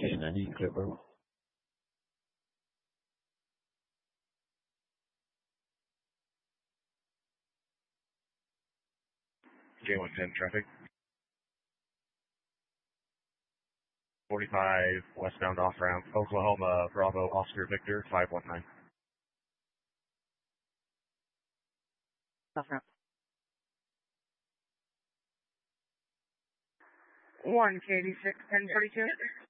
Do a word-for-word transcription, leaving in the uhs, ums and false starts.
K ninety, Clipper. J one ten traffic. forty-five westbound off ramp, Oklahoma, Bravo, Oscar Victor, five one nine. Off ramp. one K D six, ten forty-two.